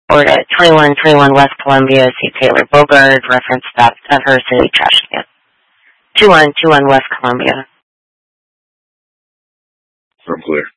Or at 2121 West Columbia, see Taylor Bogard, reference theft of her city trash can. 2121 West Columbia. I'm clear.